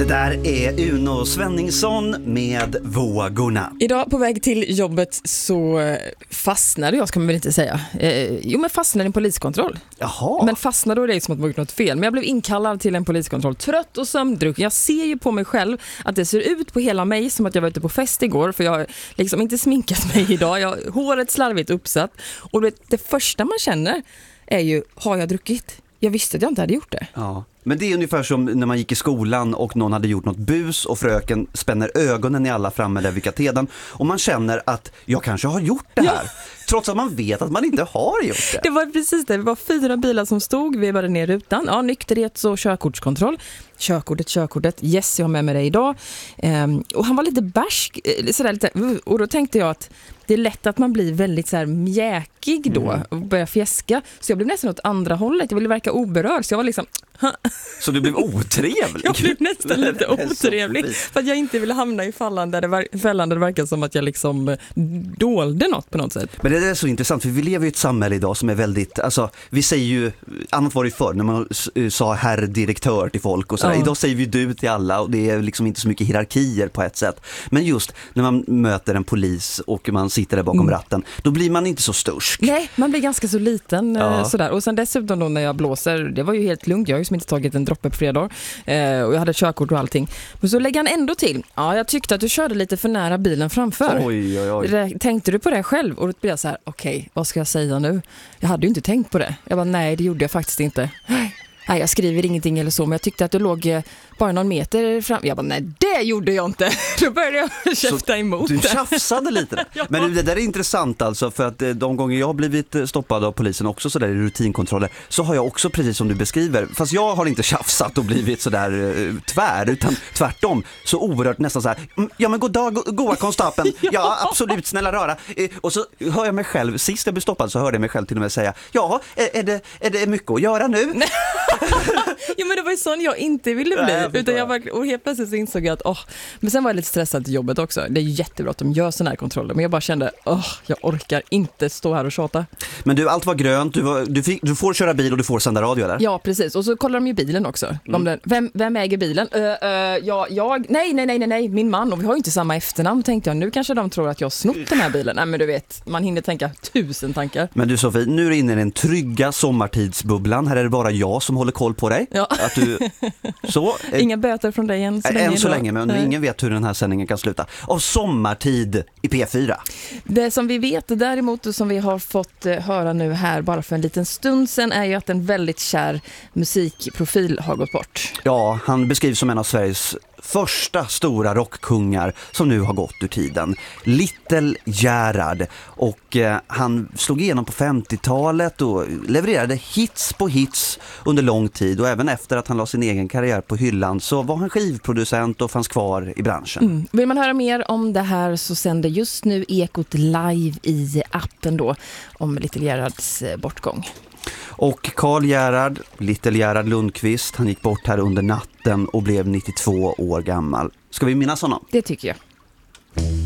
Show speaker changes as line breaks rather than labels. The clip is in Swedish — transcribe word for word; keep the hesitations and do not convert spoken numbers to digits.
där är Uno Svenningsson med Vågorna.
Idag på väg till jobbet så fastnade jag, ska man väl inte säga. Eh, jo, men fastnade i en poliskontroll.
Jaha.
Men fastnade, då är det som att man gjort något fel. Men jag blev inkallad till en poliskontroll, trött och sömndrucken. Jag ser ju på mig själv att det ser ut på hela mig som att jag var ute på fest igår. För jag har liksom inte sminkat mig idag. Jag har håret slarvigt uppsatt. Och det, det första man känner är ju, har jag druckit? Jag visste att jag inte hade gjort det.
Ja. Men det är ungefär som när man gick i skolan och någon hade gjort något bus och fröken spänner ögonen i alla framme där vid katedern och man känner att jag kanske har gjort det här. Ja. Trots att man vet att man inte har gjort det.
Det var precis det. Det var fyra bilar som stod, vi vevade ner rutan. Ja, nykterhets- och körkortskontroll. Körkortet, körkortet. Yes, jag har med mig det idag. Ehm, och han var lite bärsk. Sådär lite, och då tänkte jag att det är lätt att man blir väldigt så här mjäkig då mm. och börjar fjäska. Så jag blev nästan åt andra hållet. Jag ville verka oberörd. Så jag var liksom...
Så du blev otrevlig?
Jag blev nästan lite otrevlig. För att jag inte ville hamna i fällan där det, ver- fällan där det verkar som att jag liksom dolde något på något sätt.
Men det är så intressant, för vi lever i ett samhälle idag som är väldigt, alltså vi säger ju, annat var det förr när man sa herr direktör till folk och sådär. Ja. Idag säger vi du till alla och det är liksom inte så mycket hierarkier på ett sätt. Men just när man möter en polis och man sitter där bakom mm. ratten, då blir man inte så stursk.
Nej, man blir ganska så liten ja. sådär. Och sen dessutom då när jag blåser, det var ju helt lugnt, jag har ju som inte tagit en droppe på fredag eh, och jag hade körkort och allting. Men så lägger han ändå till, ja jag tyckte att du körde lite för nära bilen framför.
Oj, oj, oj.
Tänkte du på det själv? Och då blir jag så här, okej, okay, vad ska jag säga nu? Jag hade ju inte tänkt på det. Jag bara, nej det gjorde jag faktiskt inte. Nej, jag skriver ingenting eller så, men jag tyckte att du låg bara någon meter fram. Jag bara, nej, det gjorde jag inte. Då började jag käfta emot.
Du tjafsade lite. Ja. Men det där är intressant alltså, för att de gånger jag har blivit stoppad av polisen också så där i rutinkontroller, så har jag också precis som du beskriver, fast jag har inte tjafsat och blivit så där uh, tvär, utan tvärtom, så oerhört nästan så här, ja men god dag, go- goa konstapeln. Ja. ja, absolut, snälla röra. Uh, och så hör jag mig själv, sist jag blev stoppad så hörde jag mig själv till och med säga, ja, är, är, det, är det mycket att göra nu?
Ja, men det var ju sån jag inte ville bli. Nej, utan jag var, och helt plötsligt så insåg jag att åh, men sen var jag lite stressad till jobbet också. Det är ju jättebra att de gör såna här kontroller, men jag bara kände, åh, jag orkar inte stå här och tjata.
Men du, allt var grönt, du, var, du, fick, du får köra bil och du får sända radio, eller?
Ja, precis. Och så kollar de ju bilen också. Mm. De, vem, vem äger bilen? Uh, uh, ja, jag, nej, nej, nej, nej, nej, min man. Och vi har ju inte samma efternamn, tänkte jag. Nu kanske de tror att jag har snott den här bilen. Nej, men du vet, man hinner tänka tusen tankar.
Men du Sofie, nu är du inne i den trygga sommartidsbubblan. Här är det bara jag som håller koll på dig.
Ja.
Att du, så,
Inga böter från dig än så länge.
Än så länge, men nej. Ingen vet hur den här sändningen kan sluta. Av sommartid i P fyra.
Det som vi vet däremot och som vi har fått höra nu här bara för en liten stund sedan är ju att en väldigt kär musikprofil har gått bort.
Ja, han beskrivs som en av Sveriges första stora rockkungar som nu har gått ur tiden. Little Gerhard, och eh, han slog igenom på femtiotalet och levererade hits på hits under lång tid, och även efter att han la sin egen karriär på hyllan så var han skivproducent och fanns kvar i branschen.
Mm. Vill man höra mer om det här så sänder just nu Ekot live i appen då om Little Gerhards bortgång.
Och Karl Gerhard, Little Gerhard Lundqvist, han gick bort här under natten och blev nittiotvå år gammal. Ska vi minnas honom?
Det tycker jag.